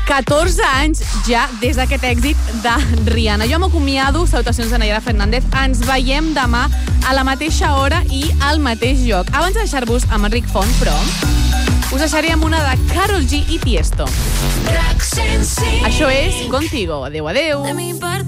14 anys ja des d'aquest èxit de Rihanna. Jo m'acomiado, salutacions de Nayara Fernández. Ens veiem demà a la mateixa hora i al mateix lloc. Abans de deixar-vos amb Enric Font, però, us deixaré amb una de Karol G i Tiesto. Això és Contigo. Adéu, adéu.